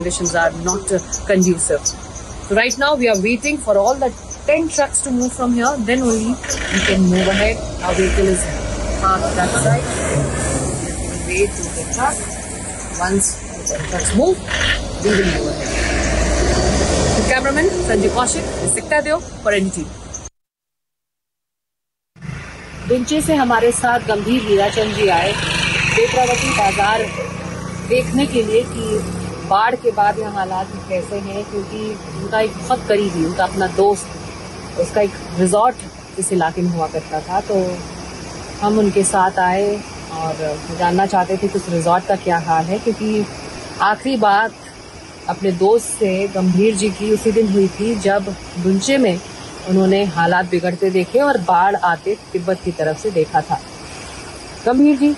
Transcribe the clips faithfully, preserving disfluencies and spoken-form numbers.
conditions are not uh, conducive. So right now we are waiting for all the ten trucks to move from here. Then only we can move ahead. Our vehicle is parked that side. Wait to the truck. Once the ten trucks move, we will move ahead. The cameraman Sanjay Kaushik is Sector for N D T V. दुंचे से हमारे साथ गंभीर हीराचंद जी आए बेत्रावती बाजार देखने के लिए कि बाढ़ के बाद यहाँ हालात कैसे हैं, क्योंकि उनका एक बहुत करीबी, उनका अपना दोस्त, उसका एक रिजॉर्ट इस इलाके में हुआ करता था। तो हम उनके साथ आए और जानना चाहते थे कि उस रिजॉर्ट का क्या हाल है, क्योंकि आखिरी बात अपने दोस्त से गंभीर जी की उसी दिन हुई थी जब दुंचे में उन्होंने हालात बिगड़ते देखे और बाढ़ आते तिब्बत की तरफ से देखा था। गंभीर जी,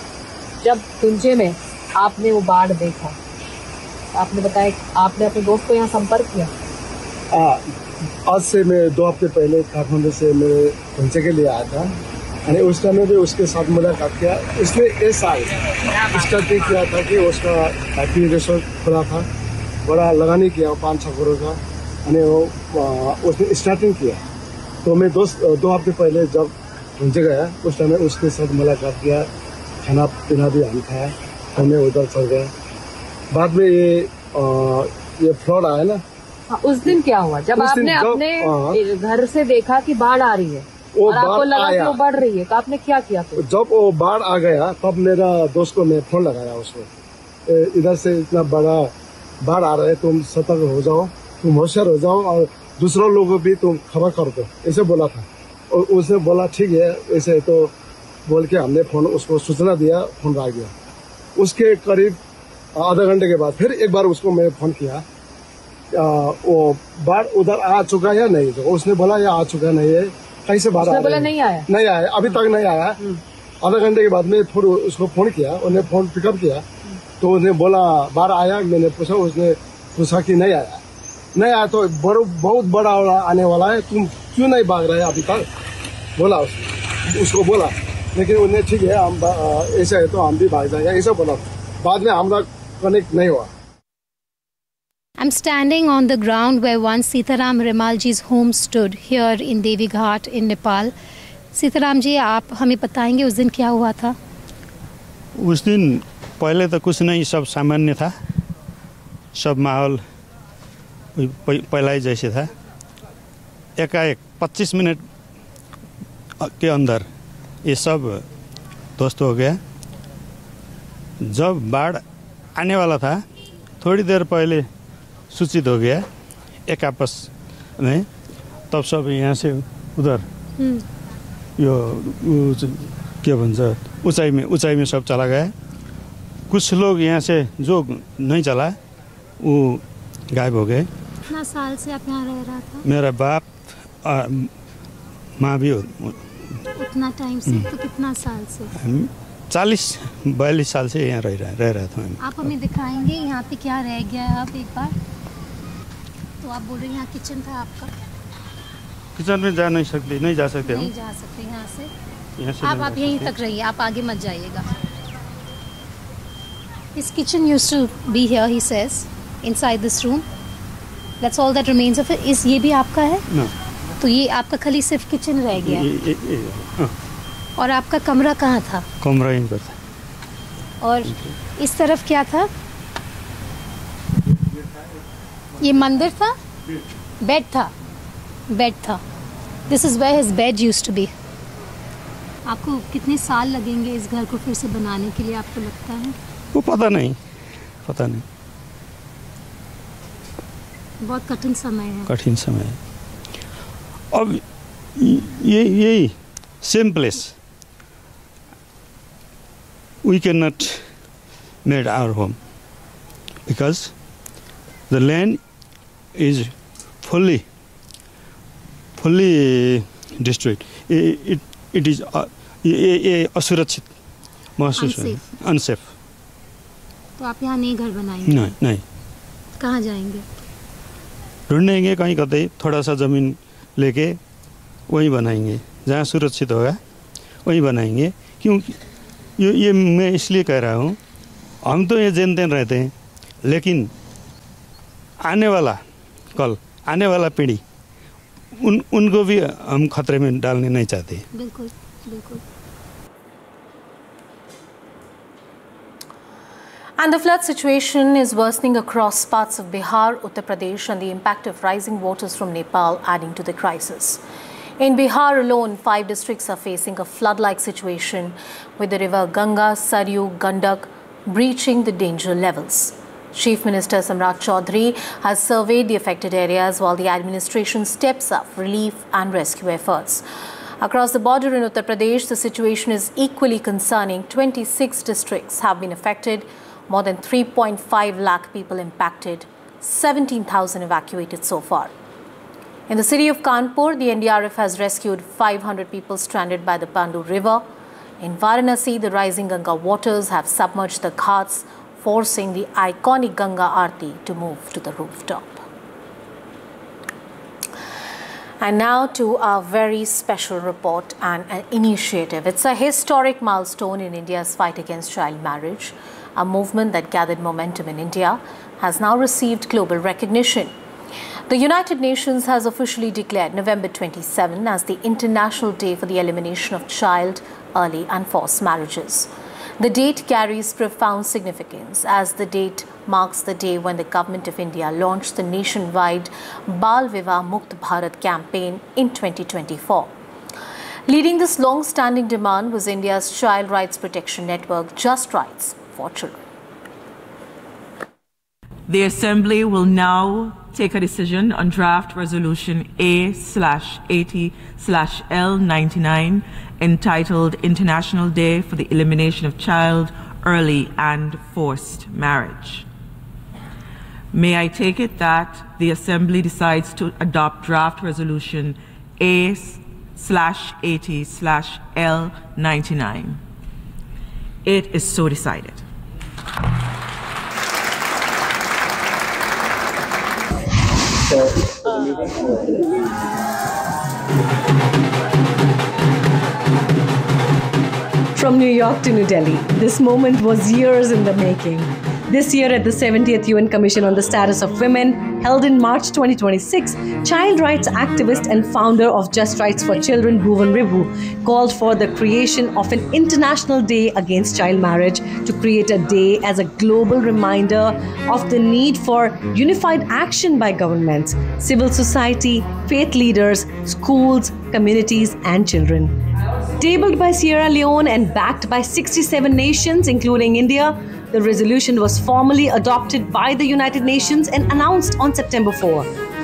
जब दुंचे में आपने वो बाढ़ देखा, आपने बताया आपने अपने दोस्त को यहाँ संपर्क किया। आ, आज से मैं दो हफ्ते पहले काठमांडू से मेरे दुंचे के लिए आया था और उस टाइम में भी उसके साथ मुलाकात किया। उसने इस साल स्टार्टिंग किया था कि उसका हैप्पी रिसोर्ट खुला था, बड़ा लगाने किया पाँच छः करोड़ का, यानी वो उसने स्टार्टिंग किया। तो मैं दोस्त दो हफ्ते पहले जब दुंचे गया उस टाइम में उसके साथ मुलाकात किया, खाना पीना भी हम खाया और मैं उधर चल गया। बाद में ये आ, ये फ्लड आया ना। हाँ, उस दिन क्या हुआ जब आपने जब, अपने घर से देखा कि बाढ़ आ रही है और आपको लगा कि वो बढ़ रही है, तो आपने क्या किया फिर? जब वो बाढ़ आ गया तब मेरा दोस्त को मैं फोन लगाया उसको, इधर से इतना बड़ा बाढ़ आ रहा है, तुम सतर्क हो जाओ, तुम होशियार हो जाओ और दूसरों लोगों को भी तुम खबर कर दो, ऐसे बोला था। और उसने बोला ठीक है ऐसे, तो बोल के हमने फोन उसको सूचना दिया, फोन आ गया। उसके करीब आधा घंटे के बाद फिर एक बार उसको मैंने फोन किया, आ, वो बाढ़ उधर आ चुका है या नहीं, तो उसने बोला ये आ चुका नहीं है, कहीं से बाढ़ आ रहा है? नहीं आया, नहीं आया, अभी तक नहीं आया। आधा घंटे के बाद मैं फिर उसको फोन किया, उन्हें फोन पिकअप किया, तो उसने बोला बाढ़ आया। मैंने पूछा, उसने पूछा कि नहीं आया। नहीं आया तो बड़ो बहुत बड़ा आने वाला है, तुम क्यों नहीं भाग रहे अभी तक, बोला उसको उसको बोला। लेकिन उन्हें ठीक है हम ऐसा है तो हम भी भाग जाएंगे, ऐसा बोला। बाद में हमारा कनेक्ट नहीं हुआ। I'm standing on the ground where once Sitaram Rimalji's home stood here in Devi Ghat in Nepal. Sitaram ji, आप हमें बताएंगे उस दिन क्या हुआ था? उस दिन पहले तो कुछ नहीं, सब सामान्य था, सब माहौल पहला ही जैसे था। एकाएक पच्चीस मिनट के अंदर ये सब ध्वस्त हो गया। जब बाढ़ आने वाला था थोड़ी देर पहले सूचित हो गया एक आपस में, तब सब यहाँ से उधर यो के भन्छ ऊंचाई में ऊंचाई में सब चला गया। कुछ लोग यहाँ से जो नहीं चला वो गायब हो गए। कितना साल से आप यहाँ रह रहा था? मेरा बाप माँ भी। उतना टाइम से? तो कितना साल से? चालीस बयालीस साल से यहाँ रह रहा रह रहा था। आप हमें दिखाएंगे यहाँ पे क्या रह गया है अब एक बार? तो आप बोल रहे हैं यहाँ किचन था आपका? किचन में जा नहीं सकते, नहीं जा सकते हम। नहीं जा सकते यहाँ से, यहाँ से आप आप यहीं तक रहिए, आप आगे मत जाइएगा। His kitchen used to be here, he says, inside this room. That's all that remains of it. इस ये भी आपका है? No. तो ये आपका खाली सिर्फ किचन रह गया? ये, ये, ये, हाँ। और आपका कमरा कहाँ था? कमरा यहीं पर था। और इस तरफ क्या था? ये मंदिर था? बेड था, बेड था। This is where his bed used to be. आपको कितने साल लगेंगे इस घर को फिर से बनाने के लिए, आपको लगता है? वो पता नहीं, पता नहीं। बहुत कठिन समय है। कठिन समय है। अब ये यही same place we cannot made our home because the land is fully fully destroyed. It it, it is uh, ये ये असुरक्षित महसूस है, अनसेफ। तो आप यहाँ नहीं घर बनाएंगे? नहीं नहीं। कहाँ जाएंगे? ढूंढेंगे कहीं कतई थोड़ा सा ज़मीन लेके वहीं बनाएंगे, जहाँ सुरक्षित होगा वहीं बनाएंगे। क्योंकि ये ये मैं इसलिए कह रहा हूँ, हम तो ये जैन तैन रहते हैं, लेकिन आने वाला कल आने वाला पीढ़ी उन उनको भी हम खतरे में डालने नहीं चाहते। बिल्कुल बिल्कुल। And the flood situation is worsening across parts of Bihar, Uttar Pradesh, and the impact of rising waters from Nepal adding to the crisis. In Bihar alone, five districts are facing a flood-like situation, with the river Ganga, Saryu, Gandak breaching the danger levels. Chief Minister Samrat Chaudhary has surveyed the affected areas while the administration steps up relief and rescue efforts. Across the border in Uttar Pradesh, the situation is equally concerning. twenty-six districts have been affected, more than three point five lakh people impacted, seventeen thousand evacuated so far. In the city of Kanpur, the N D R F has rescued five hundred people stranded by the Pandu River. In Varanasi, the rising Ganga waters have submerged the ghats, forcing the iconic Ganga Aarti to move to the rooftop. And now to our very special report and an initiative. It's a historic milestone in India's fight against child marriage. A movement that gathered momentum in India has now received global recognition. The United Nations has officially declared November twenty-seventh as the International Day for the Elimination of Child, Early and Forced Marriages. The date carries profound significance as the date marks the day when the Government of India launched the nationwide Bal Vivah Mukt Bharat campaign in twenty twenty-four. Leading this long-standing demand was India's child rights protection network, Just Rights for Children. The Assembly will now take a decision on draft resolution A slash eighty slash L ninety-nine entitled International Day for the Elimination of Child, Early and Forced Marriage. May I take it that the Assembly decides to adopt draft resolution A slash eighty slash L ninety-nine. It is so decided. From New York to New Delhi, this moment was years in the making. This year at the seventieth U N Commission on the Status of Women, held in March twenty twenty-six, child rights activist and founder of Just Rights for Children, Bhuvan Ribhu, called for the creation of an International Day Against Child Marriage to create a day as a global reminder of the need for unified action by governments, civil society, faith leaders, schools, communities, and children. Tabled by Sierra Leone and backed by sixty-seven nations, including India, the resolution was formally adopted by the United Nations and announced on September fourth.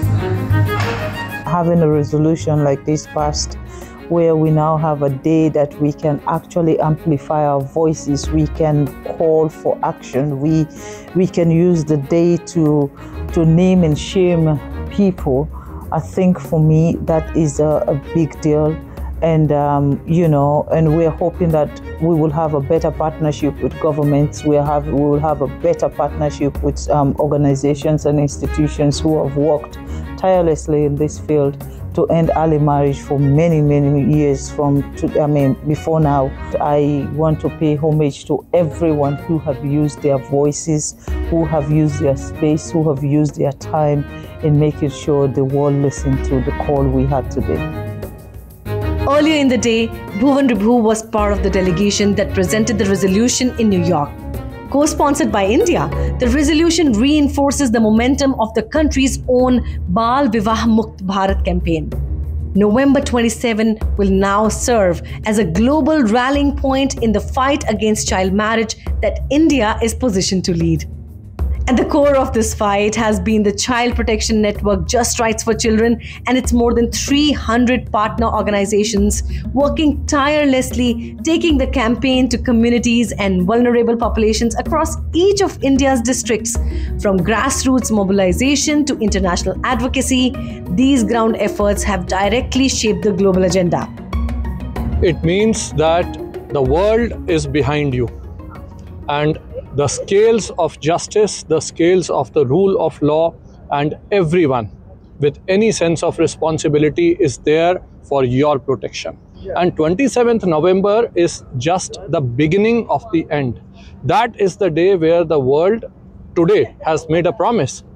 Having a resolution like this passed, where we now have a day that we can actually amplify our voices, we can call for action, we, we can use the day to, to name and shame people, I think for me that is a, a big deal. And, um, you know, and we're hoping that we will have a better partnership with governments. We, have, we will have a better partnership with um, organizations and institutions who have worked tirelessly in this field to end early marriage for many, many years from, to, I mean, before now. I want to pay homage to everyone who have used their voices, who have used their space, who have used their time in making sure the world listened to the call we had today. Earlier in the day, Bhuvan Ribhu was part of the delegation that presented the resolution in New York. Co-sponsored by India, the resolution reinforces the momentum of the country's own Bal Vivah Mukt Bharat campaign. November twenty-seventh will now serve as a global rallying point in the fight against child marriage that India is positioned to lead. At the core of this fight has been the child protection network Just Rights for Children and its more than three hundred partner organizations working tirelessly, taking the campaign to communities and vulnerable populations across each of India's districts. From grassroots mobilization to international advocacy, these ground efforts have directly shaped the global agenda. It means that the world is behind you, and the scales of justice, the scales of the rule of law, and everyone with any sense of responsibility is there for your protection. And twenty-seventh November is just the beginning of the end. That is the day where the world today has made a promise